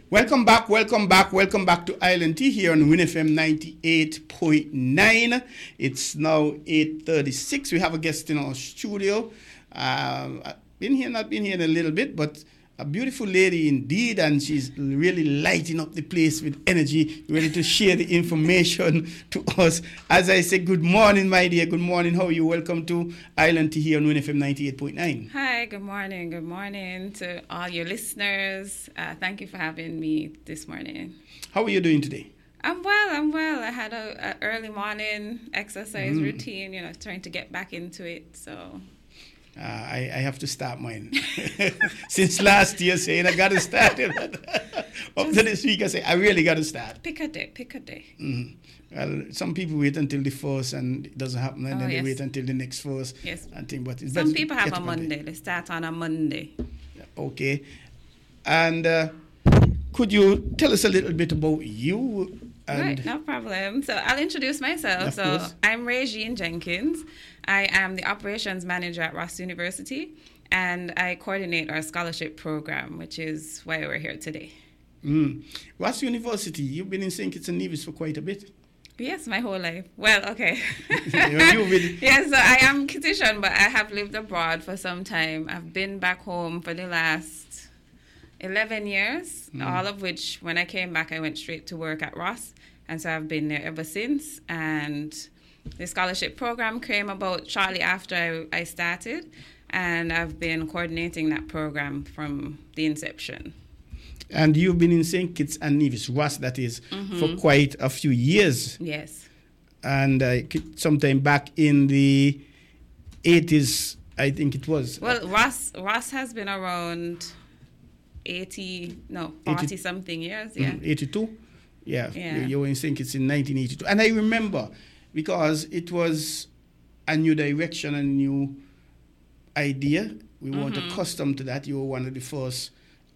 Welcome back to Island Tea here on Win FM 98.9. It's now 8:36. We have a guest in our studio. Not been here in a little bit, but a beautiful lady indeed, and she's really lighting up the place with energy, ready to share the information to us. As I say, good morning, my dear. Good morning. How are you? Welcome to Island Tea here on Win FM 98.9. Hi, good morning. Good morning to all your listeners. Thank you for having me this morning. How are you doing today? I'm well. I had a early morning exercise routine, trying to get back into it, so... I have to start mine. Since last year, saying I got to start it. Up to this week, I say I really got to start. Pick a day. Mm-hmm. Well, some people wait until the first and it doesn't happen, and then they wait until the next first. Yes. And think, but some people have a Monday. They start on a Monday. Okay. And could you tell us a little bit about you? Right, no problem. So I'll introduce myself. So I'm Regine Jenkins. I am the operations manager at Ross University, and I coordinate our scholarship program, which is why we're here today. Ross University, you've been in St. Kitts and Nevis for quite a bit. Yes, my whole life. Well, okay. Yes, so I am Kittitian, but I have lived abroad for some time. I've been back home for the last 11 years, all of which, when I came back, I went straight to work at Ross. And so I've been there ever since. And the scholarship program came about shortly after I started. And I've been coordinating that program from the inception. And you've been in St. Kitts and Nevis, Ross, that is, for quite a few years. Yes. And sometime back in the 80s, I think it was. Well, Ross has been around 40-something years, yeah. 82? Yeah. You were in St. Kitts in 1982. And I remember, because it was a new direction, a new idea. We weren't accustomed to that. You were one of the first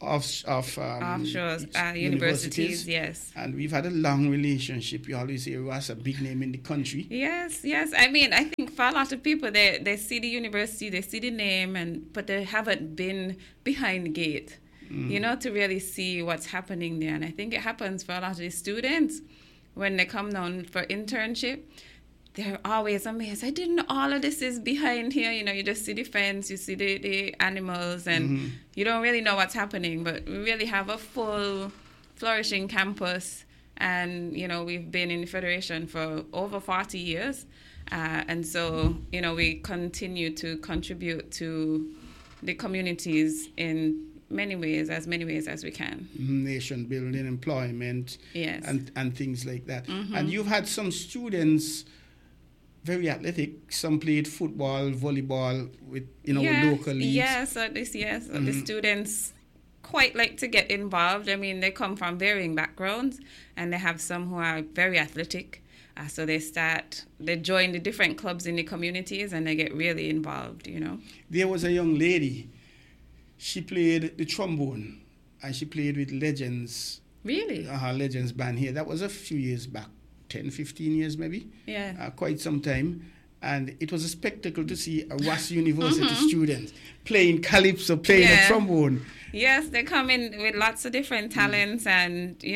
offshore universities, yes. And we've had a long relationship. You always say Ross, a big name in the country. Yes. I mean, I think for a lot of people, they see the university, they see the name, but they haven't been behind the gate, to really see what's happening there. And I think it happens for a lot of the students when they come down for internship. They're always amazed. I didn't know all of this is behind here. You just see the fence, you see the animals, and you don't really know what's happening. But we really have a full, flourishing campus. And, we've been in the Federation for over 40 years. And so, we continue to contribute to the communities in many ways as we can. Nation building, employment, yes, and things like that. And you've had some students very athletic. Some played football, volleyball with local leagues. The students quite like to get involved. I mean, they come from varying backgrounds, and they have some who are very athletic. So they join the different clubs in the communities, and they get really involved. There was a young lady. She played the trombone, and she played with Legends. Really? Legends band here. That was a few years back, 10, 15 years maybe. Yeah. Quite some time. And it was a spectacle to see a Ross University student playing calypso, playing a trombone. Yes, they come in with lots of different talents, and, they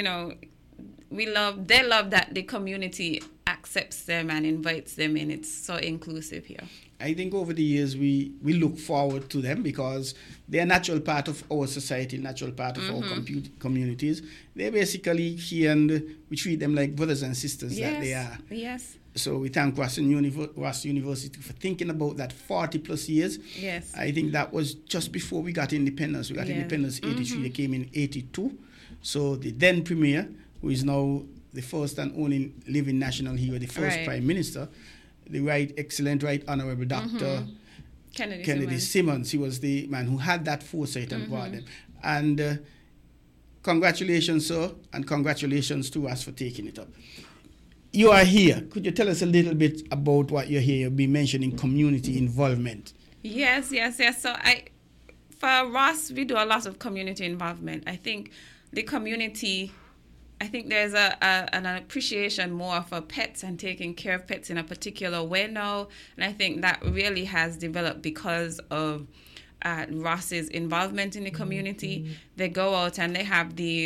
love that the community accepts them and invites them in. It's so inclusive here. I think over the years we look forward to them because they're a natural part of our society, natural part of our communities. They're basically here, and we treat them like brothers and sisters that they are. Yes. So we thank Ross University for thinking about that 40 plus years. Yes. I think that was just before we got independence. We got independence 83. They came in 82. So the then premier, who is now the first and only living national hero, the first prime minister, the excellent right honorable Dr. Kennedy Simmons. He was the man who had that foresight and brought them. And congratulations, sir, and congratulations to us for taking it up. You are here. Could you tell us a little bit about what you're here? You'll be mentioning community involvement. Yes. So for Ross, we do a lot of community involvement. I think the community I think there's an appreciation more for pets and taking care of pets in a particular way now. And I think that really has developed because of Ross's involvement in the community. Mm-hmm. They go out and they have these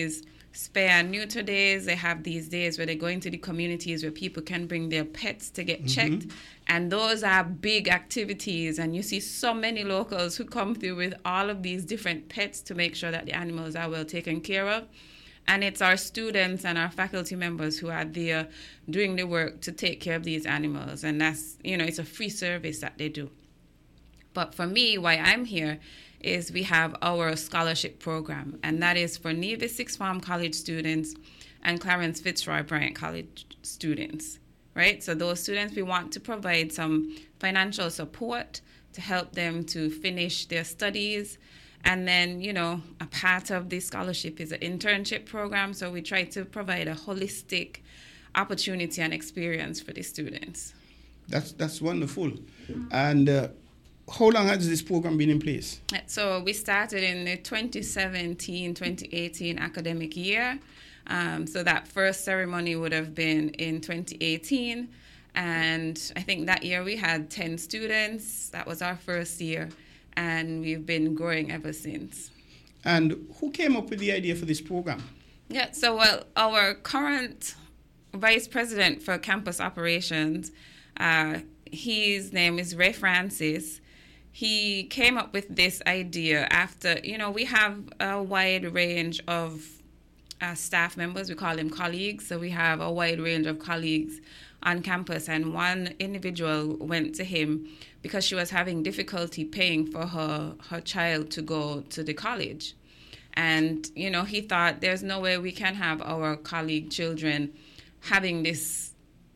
spay and neuter days. They have these days where they go into the communities where people can bring their pets to get checked. And those are big activities. And you see so many locals who come through with all of these different pets to make sure that the animals are well taken care of. And it's our students and our faculty members who are there doing the work to take care of these animals. And that's, it's a free service that they do. But for me, why I'm here is we have our scholarship program, and that is for Nevis Sixth Form College students and Clarence Fitzroy Bryant College students, right? So those students, we want to provide some financial support to help them to finish their studies. And then, a part of the scholarship is an internship program, so we try to provide a holistic opportunity and experience for the students. That's wonderful. And how long has this program been in place? So we started in the 2017-2018 academic year. So that first ceremony would have been in 2018. And I think that year we had 10 students. That was our first year. And we've been growing ever since. And who came up with the idea for this program? Yeah, so our current vice president for campus operations, his name is Ray Francis. He came up with this idea after, we have a wide range of staff members. We call them colleagues. So we have a wide range of colleagues on campus. And one individual went to him because she was having difficulty paying for her child to go to the college. And, he thought there's no way we can have our colleague children having this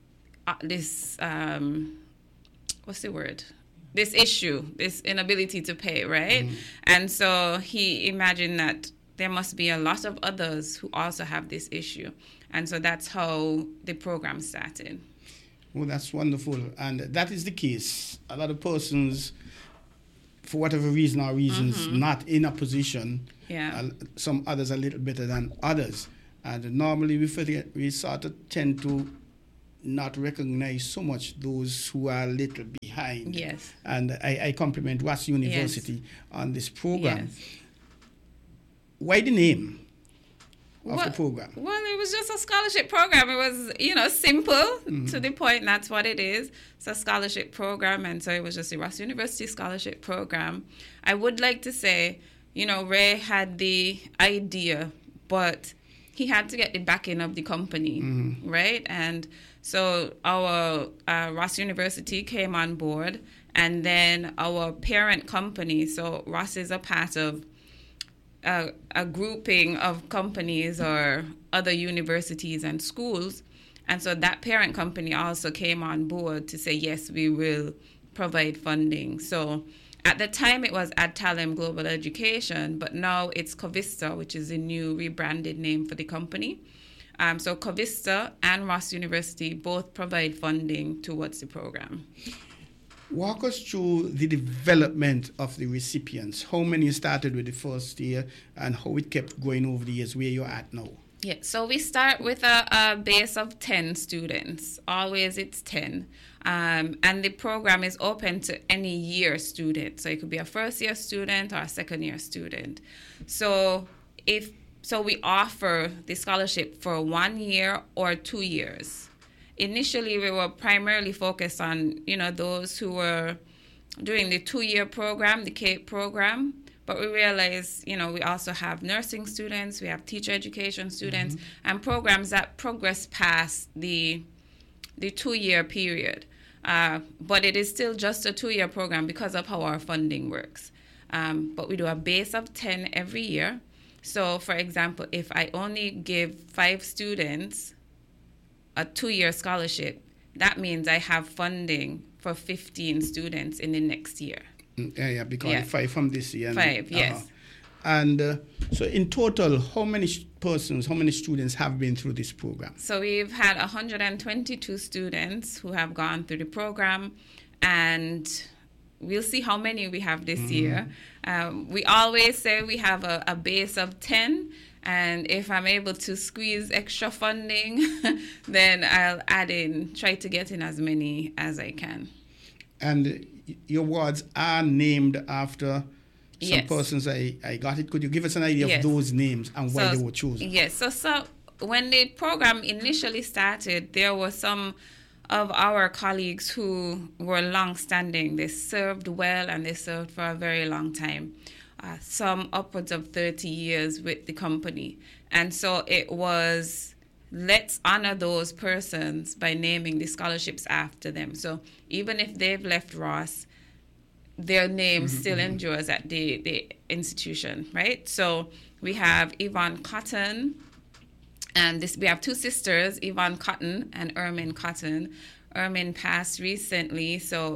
issue, this inability to pay, right? And so he imagined that there must be a lot of others who also have this issue. And so that's how the program started. Well, that's wonderful. And that is the case. A lot of persons, for whatever reason or reasons, not in a position. Yeah. Some others a little better than others. And normally we sort of tend to not recognize so much those who are a little behind. Yes. And I compliment Ross University on this program. Yes. Why the name of the program? Well, it was just a scholarship program. It was, simple to the point. That's what it is. It's a scholarship program. And so it was just a Ross University scholarship program. I would like to say, Ray had the idea, but he had to get the backing of the company, right? And so our Ross University came on board, and then our parent company, so Ross is a part of a grouping of companies or other universities and schools, and so that parent company also came on board to say, yes, we will provide funding. So at the time it was Adtalem Global Education, but now it's Covista, which is a new rebranded name for the company. So Covista and Ross University both provide funding towards the program. Walk us through the development of the recipients. How many started with the first year and how it kept going over the years, where you're at now? Yeah, so we start with a base of 10 students. Always it's 10. And the program is open to any year student. So it could be a first year student or a second year student. So we offer the scholarship for 1 year or 2 years. Initially, we were primarily focused on, those who were doing the 2-year program, the CAPE program. But we realized, we also have nursing students, we have teacher education students, and programs that progress past the 2-year period. But it is still just a 2-year program because of how our funding works. But we do a base of 10 every year. So, for example, if I only give 5 students a 2-year scholarship, that means I have funding for 15 students in the next year. Yeah, because 5 from this year. 5, yes. And so in total, how many students have been through this program? So we've had 122 students who have gone through the program, and we'll see how many we have this year. We always say we have a base of 10, and if I'm able to squeeze extra funding, then I'll try to get in as many as I can. And your awards are named after some persons I got it. Could you give us an idea of those names and why they were chosen? Yes. So when the program initially started, there were some of our colleagues who were long-standing. They served well and they served for a very long time, some upwards of 30 years with the company. And so it was, let's honor those persons by naming the scholarships after them. So even if they've left Ross, their name still endures at the institution, right? So we have Yvonne Cotton, and we have two sisters, Yvonne Cotton and Ermine Cotton. Ermine passed recently, so,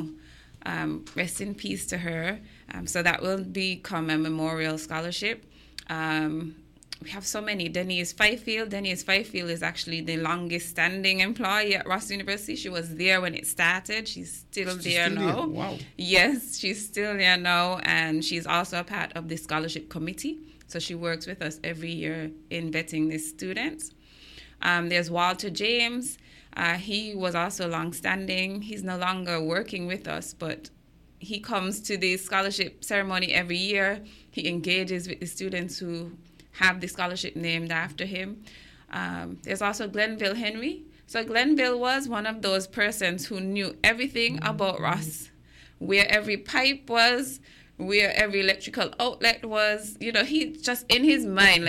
rest in peace to her. So that will become a memorial scholarship. We have so many. Denise Fifield. Denise Fifield is actually the longest standing employee at Ross University. She was there when it started. She's still there now. There. Wow. Yes, she's still there now. And she's also a part of the scholarship committee. So she works with us every year in vetting the students. There's Walter James. He was also long-standing. He's no longer working with us, but he comes to the scholarship ceremony every year. He engages with the students who have the scholarship named after him. There's also Glenville Henry. So Glenville was one of those persons who knew everything about Ross, where every pipe was, where every electrical outlet was. He just, in his mind,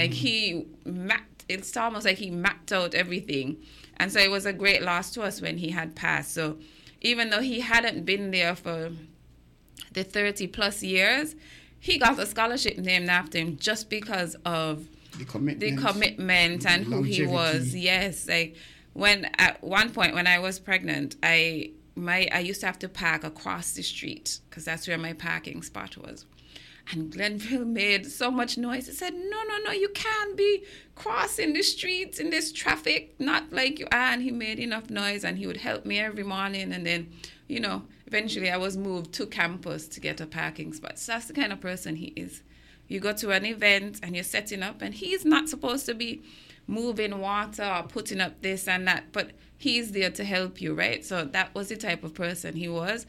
it's almost like he mapped out everything. And so it was a great loss to us when he had passed. So even though he hadn't been there for the 30 plus years, he got a scholarship named after him just because of the commitment and who he was. Yes, at one point when I was pregnant, I used to have to park across the street because that's where my parking spot was. And Glenville made so much noise. He said, no, you can't be crossing the streets in this traffic, not like you are. And he made enough noise, and he would help me every morning. And then, eventually I was moved to campus to get a parking spot. So that's the kind of person he is. You go to an event and you're setting up, and he's not supposed to be moving water or putting up this and that, but he's there to help you, right? So that was the type of person he was.